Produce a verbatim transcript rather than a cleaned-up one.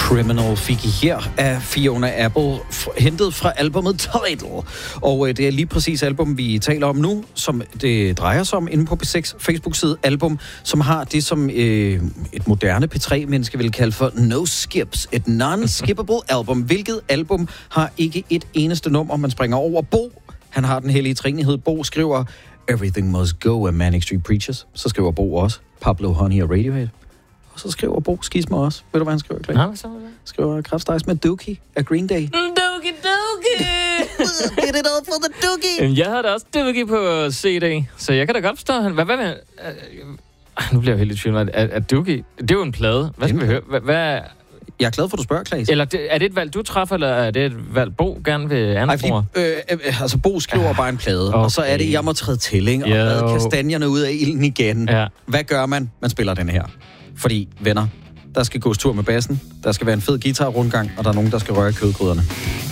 Criminal fik I her af Fiona Apple, hentet fra albumet Tidal. Og øh, det er lige præcis album, vi taler om nu, som det drejer sig om inde på P seks Facebook-side. Album, som har det, som øh, et moderne P tre-menneske vil kalde for No Skips. Et non-skippable album. Hvilket album har ikke et eneste nummer, man springer over? Bo, han har den hellige trinighed. Bo skriver Everything Must Go af Manic Street Preachers. Så skriver Bo også Pablo Honey og Radiohead. Og så skriver Bo Skismer også. Ved du, hvad han skriver, Clay? Nej, hvad så? Skriver Kraftstejs med Dookie af Green Day. Dookie, Dookie! Get it all for the Dookie! Jeg havde da også Dookie på C D, så jeg kan da godt forstå. Hvad, hvad med... Øh, nu bliver jeg helt i tvivl. Er, er Dookie... Det er jo en plade. Hvad skal vi høre? Hvad... hvad Jeg er glad for, at du spørger, Claes. Eller det, er det et valg, du træffer, eller er det et valg, Bo gerne vil anføre? Øh, øh, altså, Bo skriver bare en plade, okay. Og så er det, jeg må træde til, ikke? Og redde kastanjerne ud af ilden igen. Ja. Hvad gør man? Man spiller den her. Fordi, venner, der skal gås tur med bassen, der skal være en fed guitar-rundgang, og der er nogen, der skal røre kødgryderne.